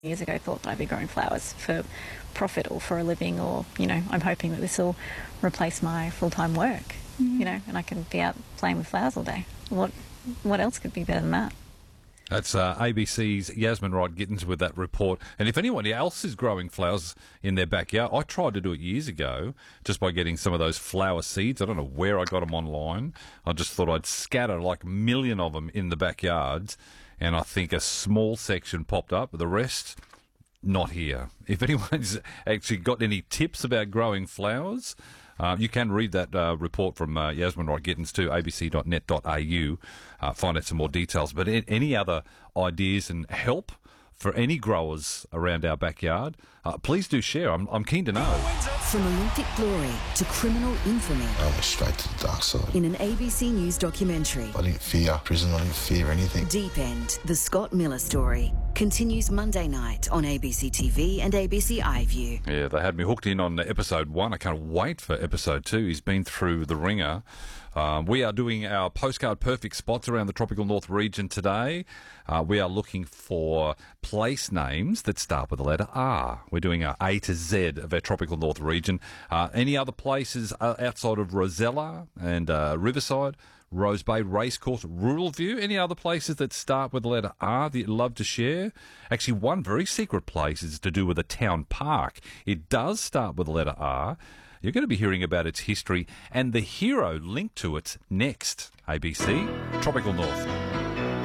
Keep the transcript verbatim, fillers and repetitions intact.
Years ago thought that I'd be growing flowers for profit or for a living, or, you know, I'm hoping that this will replace my full-time work, mm-hmm. you know, and I can be out playing with flowers all day. What what else could be better than that? That's uh, A B C's Yasmin Wright-Gittins with that report. And if anyone else is growing flowers in their backyard, I tried to do it years ago just by getting some of those flower seeds. I don't know where I got them online. I just thought I'd scatter like a million of them in the backyards, and I think a small section popped up, but the rest, not here. If anyone's actually got any tips about growing flowers, Uh, you can read that uh, report from uh, Yasmin Wright-Gittins to a b c dot net dot a u, uh, find out some more details. But any other ideas and help for any growers around our backyard, uh, please do share. I'm, I'm keen to know. From Olympic glory to criminal infamy. I went straight to the dark side. In an A B C News documentary. I didn't fear prison, I didn't fear anything. Deep End, the Scott Miller story, continues Monday night on A B C T V and A B C iView. Yeah, they had me hooked in on episode one. I can't wait for episode two. He's been through the ringer. Um, we are doing our postcard perfect spots around the Tropical North region today. Uh, we are looking for place names that start with the letter R. We're doing our A to Z of our Tropical North region. Uh, any other places uh, outside of Rosella and uh, Riverside, Rose Bay Racecourse, Rural View, any other places that start with the letter R that you'd love to share? Actually, one very secret place is to do with a town park. It does start with the letter R. You're going to be hearing about its history and the hero linked to it next. A B C, Tropical North.